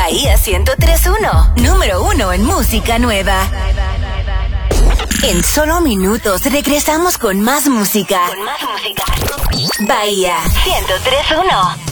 Bahía 103.1, número 1 en música nueva. En solo minutos regresamos con más música. Bahía 103.1.